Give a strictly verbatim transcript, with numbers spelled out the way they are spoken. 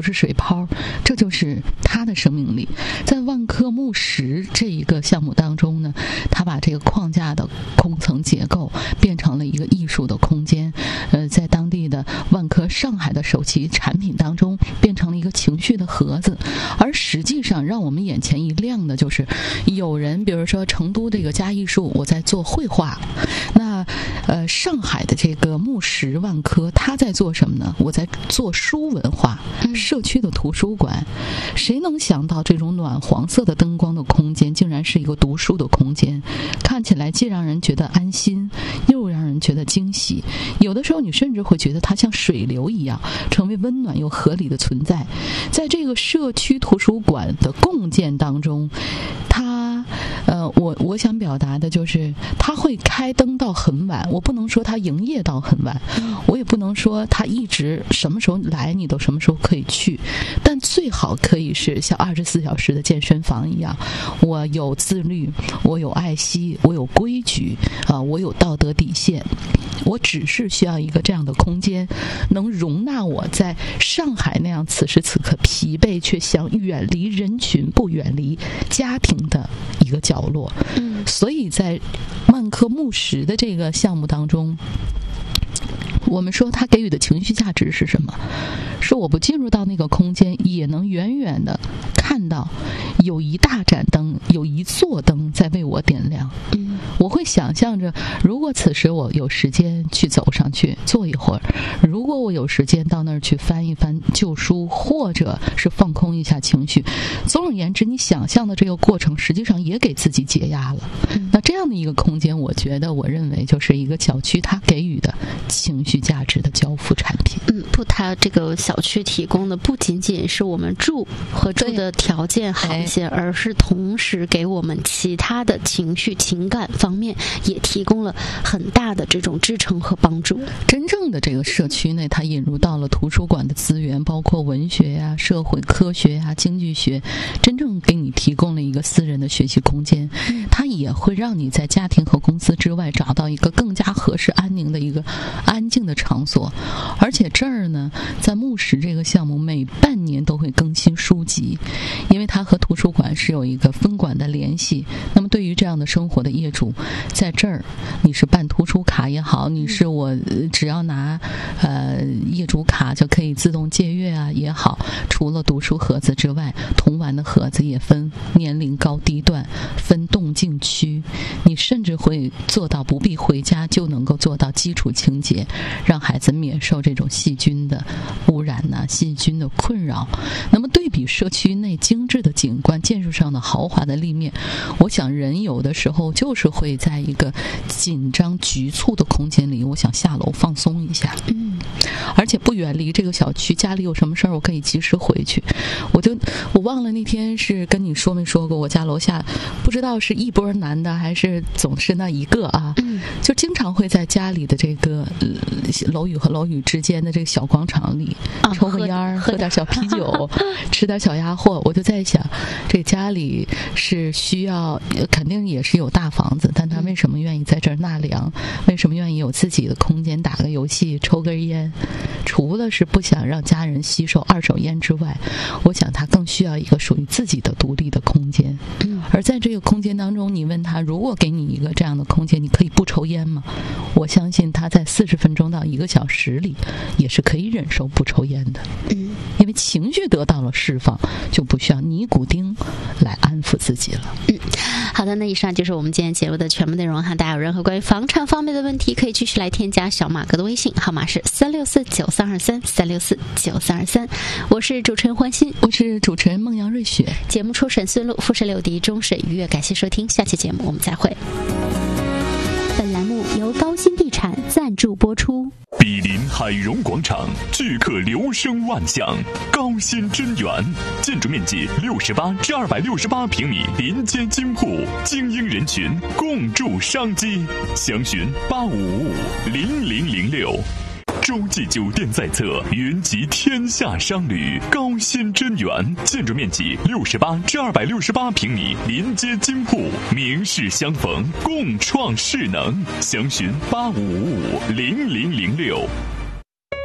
是水泡，这就是它的生命力。在万科木石这一个项目当中呢，它把这个框架的空层结构变成了一个艺术的空间，呃，在当地的万科上海的首期产品当中变成了一个情绪的盒子。而实际上让我们眼前一亮的就是有人比如说成都这个嘉艺术我在做绘画，那呃上海的这个木石万科他在做什么呢？我在做书文化，社区的图书馆。谁能想到这种暖黄色的灯光的空间竟然是一个读书的空间，看起来既让人觉得安心又让人觉得惊喜，有的时候你甚至会觉得它像水流一样成为温暖又合理的存在。在这个社区图书馆的共建当中，它呃，我我想表达的就是它会开灯到很晚，我不能说它营业到很晚，我也不能说它一直什么时候来你都什么时候可以去，但最好可以是像二十四小时的健身房一样，我有自律，我有爱惜，我有规矩啊，我有道德底线。我只是需要一个这样的空间，能容纳我在上海那样此时此刻疲惫却想远离人群不远离家庭的一个角落。嗯，所以在万科木石的这个项目当中，我们说它给予的情绪价值是什么？是我不进入到那个空间也能远远的看到有一大盏灯，有一座灯在为我点亮。嗯，我会想象着如果此时我有时间去走上去坐一会儿，如果我有时间到那儿去翻一翻旧书，或者是放空一下情绪，总而言之你想象的这个过程实际上也给自己解压了。嗯，那这样的一个空间，我觉得我认为就是一个小区它给予的情绪价值的交付产品。 嗯，不，它这个小区提供的不仅仅是我们住和住的条件好一些，而是同时给我们其他的情绪情感方面也提供了很大的这种支撑和帮助。 真正的这个社区内，它引入到了图书馆的资源，包括文学呀、社会科学呀、经济学，真正给你提供了一个私人的学习空间。它也会让你在家庭和公司之外找到一个更加合适安宁的一个安静的场所。而且这儿呢，在木石这个项目每半年都会更新书籍，因为它和图书馆是有一个分馆的联系。那么对于这样的生活的业主，在这儿你是办图书卡也好，你是我只要拿呃业主卡就可以自动借阅啊也好，除了读书盒子之外，童玩的盒子也分年龄高低段，分动静区，你甚至会做到不必回家就能够做到基础清洁，让孩子免受这种细菌的污染呐、啊、细菌的困扰。那么对比社区内精致的景观、建筑上的豪华的立面，我想人有的时候就是会在一个紧张局促的空间里，我想下楼放松一下。嗯，而且不远离这个小区，家里有什么事儿我可以及时回去。我就我忘了那天是跟你说没说过，我家楼下不知道是一波男的还是总是那一个啊，嗯，就经常会在家里的这个、呃、楼宇和楼宇之间的这个小广场里、啊、抽个烟儿，喝点小啤酒，吃点小鸭货。我就在想，这家里是需要肯定也是有大房子，但他为什么愿意在这儿纳凉？为什么愿意有自己的空间，打个游戏，抽根烟？除了是不想让家人吸收二手烟之外，我想他更需要一个属于自己的独立的空间。而在这个空间当中，你问他，如果给你一个这样的空间，你可以不抽烟吗？我相信他在四十分钟到一个小时里也是可以忍受不抽烟的。嗯，因为情绪得到了释放，就不需要尼古丁来安抚自己了。 嗯，好的，那以上就是我们今天节目的全部内容哈。大家有任何关于房产方面的问题，可以继续来添加小马哥的微信，号码是三六四九三二三三六四九三二三。我是主持人欢欣， 我是主持人孟阳瑞雪。 节目出审孙路，复审柳迪，终审愉悦。感谢收听，下期节目我们再会。本栏目由高新地产赞助播出。 毗邻海荣广场，巨客流声万象，高新真源，建筑面积六十八至二百六十八平米，临街金铺，精英人群共筑商机。详询八五五五零零零六。洲际酒店在侧，云集天下商旅，高新真源，建筑面积六十八至二百六十八平米，临街金铺，名士相逢，共创势能。详询八五五五零零零六。